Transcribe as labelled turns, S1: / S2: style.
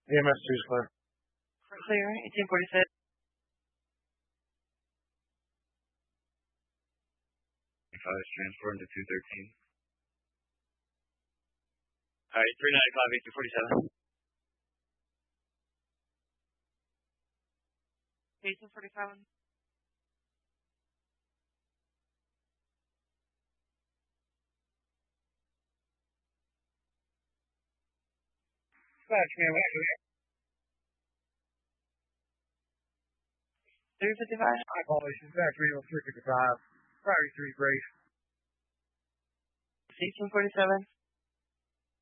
S1: EMS 2 is clear.
S2: Clear. 1846.
S3: Is transferred to 213.
S4: All right, 395, 1847.
S2: 1847.
S1: Dispatch, man, actually.
S2: 355.
S1: I apologize. Dispatch, Reno 355. Priority 3, Grace.
S2: 1847.